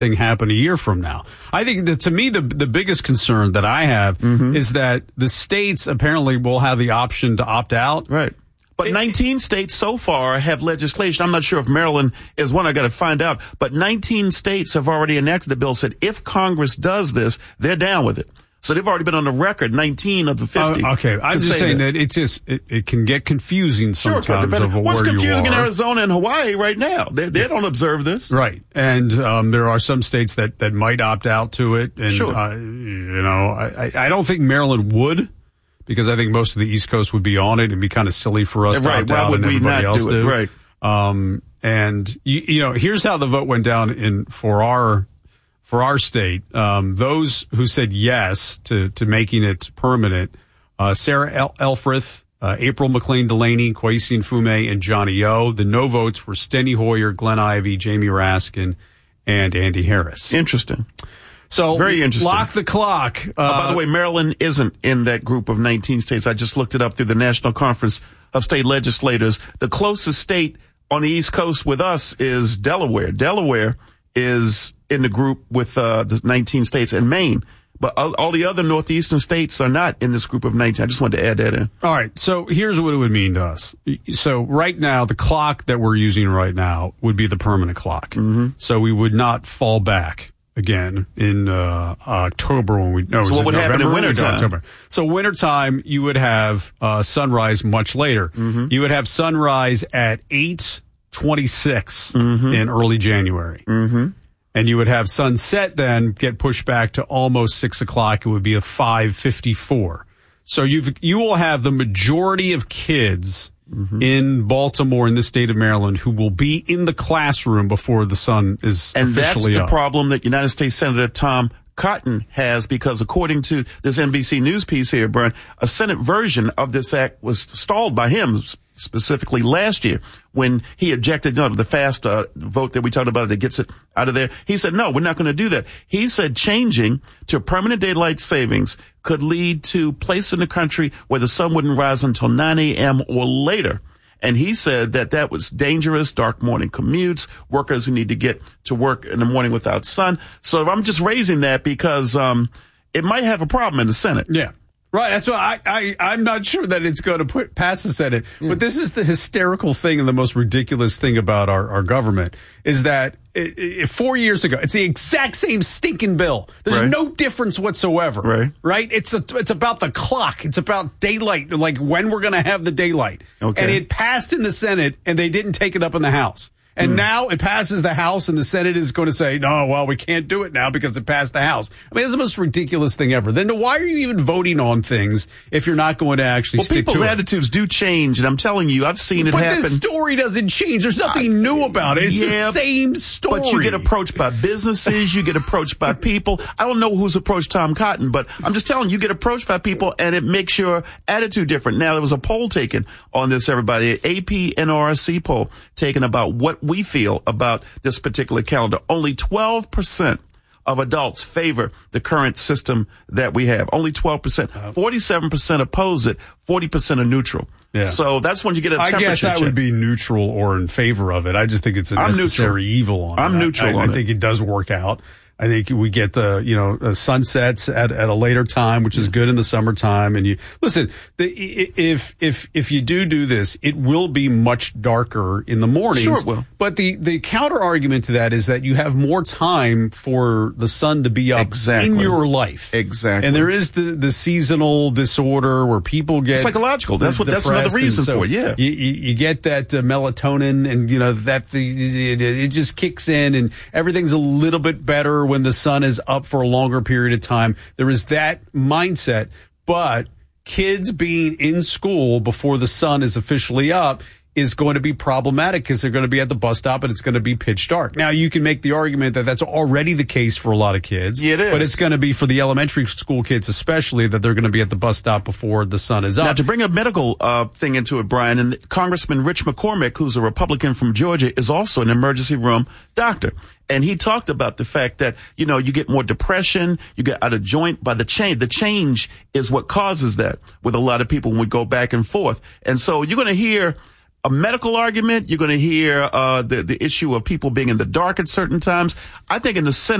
thing happen a year from now. I think that, to me, the biggest concern that I have is that the states apparently will have the option to opt out. Right. But 19 states so far have legislation. I'm not sure if Maryland is one. I got to find out. But 19 states have already enacted a bill, said if Congress does this, they're down with it. So they've already been on the record, 19 of the 50. Okay, I'm just saying that it can get confusing sometimes over where What's confusing you are. in Arizona and Hawaii right now? They don't observe this. Right. And there are some states that might opt out to it. And, sure. I don't think Maryland would, because I think most of the East Coast would be on it. It'd be kind of silly for us to opt out and everybody else do. Right. And, here's how the vote went down for our state. Those who said yes to making it permanent, Sarah Elfreth, April McLean Delaney, Kwesi Nfume, and Johnny O. The no votes were Steny Hoyer, Glenn Ivey, Jamie Raskin, and Andy Harris. Interesting. So very interesting. Lock the clock. By the way, Maryland isn't in that group of 19 states. I just looked it up through the National Conference of State Legislators. The closest state on the East Coast with us is Delaware. Delaware is in the group with the 19 states, and Maine. But all the other northeastern states are not in this group of 19. I just wanted to add that in. All right. So here's what it would mean to us. So right now, the clock that we're using right now would be the permanent clock. So we would not fall back again in October when we. No, so what would happen in wintertime? October. So wintertime, you would have sunrise much later. You would have sunrise at 8:26 in early January. And you would have sunset then get pushed back to almost 6 o'clock. It would be a 5:54. So you will have the majority of kids in Baltimore, in the state of Maryland, who will be in the classroom before the sun is officially up. And that's the problem that United States Senator Tom Cotton has, because according to this NBC News piece here, Brian, a Senate version of this act was stalled by him specifically last year when he objected to the fast vote that we talked about that gets it out of there. He said, no, we're not going to do that. He said changing to permanent daylight savings could lead to place in the country where the sun wouldn't rise until 9 a.m. or later. And he said that was dangerous, dark morning commutes, workers who need to get to work in the morning without sun. So I'm just raising that because it might have a problem in the Senate. Yeah. Right. That's why I'm not sure that it's going to pass the Senate. But this is the hysterical thing and the most ridiculous thing about our government is that 4 years ago, it's the exact same stinking bill. There's no difference whatsoever. Right. It's about the clock. It's about daylight, like when we're going to have the daylight. Okay. And it passed in the Senate and they didn't take it up in the House. And now it passes the House and the Senate is going to say, no, well, we can't do it now because it passed the House. I mean, it's the most ridiculous thing ever. Then why are you even voting on things if you're not going to actually stick to it? People's attitudes do change, and I'm telling you, I've seen it happen. But the story doesn't change. There's nothing new about it. It's the same story. But you get approached by businesses. You get approached by people. I don't know who's approached Tom Cotton, but I'm just telling you, get approached by people, and it makes your attitude different. Now, there was a poll taken on this, everybody, an AP NRC poll taken about what we feel about this particular calendar. Only 12% of adults favor the current system that we have. Only 12%. 47% oppose it. 40% are neutral. Yeah. So that's when you get a temperature I guess I would be neutral or in favor of it. I just think it's a necessary evil on it. I'm neutral on it. I think it does work out. I think we get the sunsets at a later time, which is good in the summertime. And you listen, if you do this, it will be much darker in the mornings. Sure it will. But the counter argument to that is that you have more time for the sun to be up in your life. Exactly. And there is the seasonal disorder where people get psychological. That's another reason for it. Yeah. You get that melatonin, and it just kicks in, and everything's a little bit better when the sun is up for a longer period of time. There is that mindset, but kids being in school before the sun is officially up is going to be problematic because they're going to be at the bus stop and it's going to be pitch dark. Now, you can make the argument that that's already the case for a lot of kids. Yeah, it is. But it's going to be for the elementary school kids especially, that they're going to be at the bus stop before the sun is up. Now, to bring a medical thing into it, Brian, and Congressman Rich McCormick, who's a Republican from Georgia, is also an emergency room doctor. And he talked about the fact that, you get more depression, you get out of joint by the change. The change is what causes that with a lot of people when we go back and forth. And so you're going to hear a medical argument. You're going to hear the issue of people being in the dark at certain times. I think in the Senate,